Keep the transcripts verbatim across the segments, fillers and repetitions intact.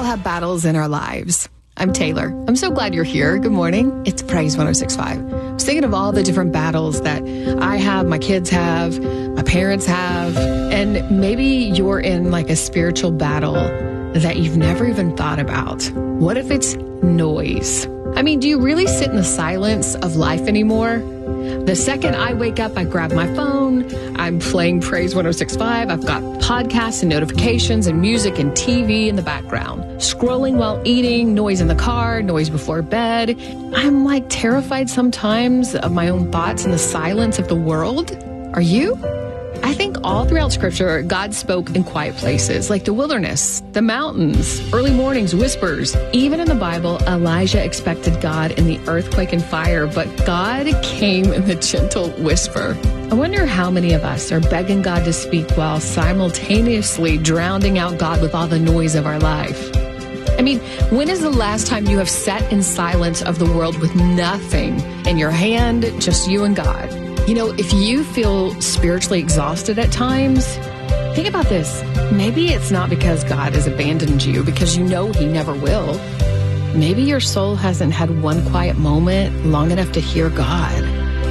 have battles in our lives. I'm Taylor. I'm so glad you're here. Good morning. It's Praise one oh six point five. I was thinking of all the different battles that I have, my kids have, my parents have, and maybe you're in like a spiritual battle that you've never even thought about. What if it's noise? I mean, do you really sit in the silence of life anymore? The second I wake up, I grab my phone. I'm playing Praise one oh six point five. I've got podcasts and notifications and music and T V in the background. Scrolling while eating, noise in the car, noise before bed. I'm like terrified sometimes of my own thoughts and the silence of the world. Are you? I think all throughout Scripture, God spoke in quiet places like the wilderness, the mountains, early mornings, whispers. Even in the Bible, Elijah expected God in the earthquake and fire, but God came in the gentle whisper. I wonder how many of us are begging God to speak while simultaneously drowning out God with all the noise of our life. I mean, when is the last time you have sat in silence of the world with nothing in your hand, just you and God? You know, if you feel spiritually exhausted at times, think about this. Maybe it's not because God has abandoned you, because you know He never will. Maybe your soul hasn't had one quiet moment long enough to hear God.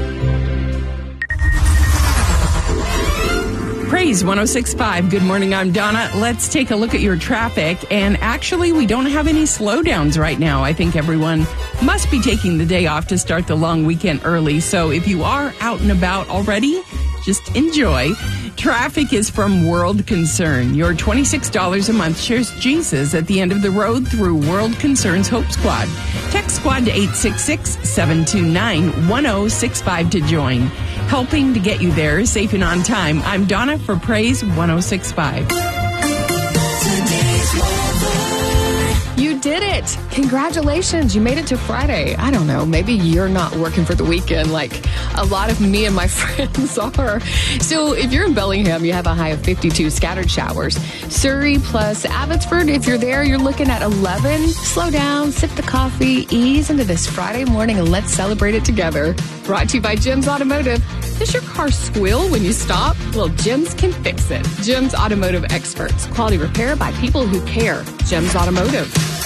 Praise one oh six point five. Good morning, I'm Donna. Let's take a look at your traffic. And actually, we don't have any slowdowns right now. I think everyone must be taking the day off to start the long weekend early. So if you are out and about already, just enjoy. Traffic is from World Concern. Your twenty-six dollars a month shares Jesus at the end of the road through World Concern's Hope Squad. Text Squad to eight six six, seven two nine, one oh six five to join. Helping to get you there safe and on time. I'm Donna for Praise one oh six point five. You did it. Congratulations. You made it to Friday. I don't know. Maybe you're not working for the weekend like a lot of me and my friends are. So if you're in Bellingham, you have a high of fifty-two scattered showers. Surrey plus Abbotsford, if you're there, you're looking at eleven. Slow down, sip the coffee, ease into this Friday morning, and let's celebrate it together. Brought to you by Jim's Automotive. Does your car squeal when you stop? Well, Jim's can fix it. Jim's Automotive experts. Quality repair by people who care. Jim's Automotive.